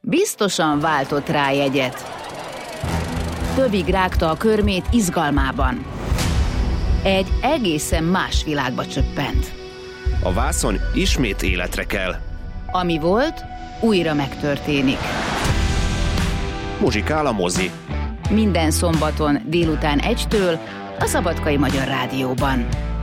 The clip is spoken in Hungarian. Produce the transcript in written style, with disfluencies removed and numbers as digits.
biztosan váltott rá jegyet. Tövig rágta a körmét izgalmában. Egy egészen más világba csöppent. A vászon ismét életre kell. Ami volt, újra megtörténik. Muzsikál a mozi. Minden szombaton délután 1-től a Szabadkai Magyar Rádióban.